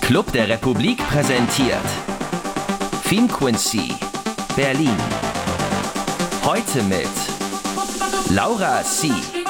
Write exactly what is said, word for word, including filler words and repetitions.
Club der Republik präsentiert Finquincy, Berlin. Heute mit Laura C.